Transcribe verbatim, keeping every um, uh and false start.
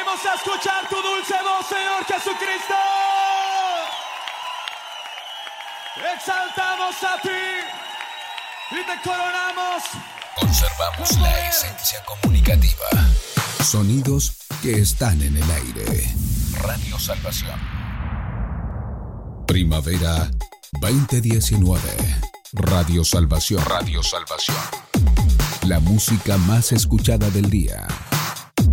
Queremos escuchar tu dulce voz, Señor Jesucristo. Exaltamos a ti y te coronamos. Conservamos la esencia comunicativa. Sonidos que están en el aire. Radio Salvación. Primavera veinte diecinueve. Radio Salvación. Radio Salvación. La música más escuchada del día.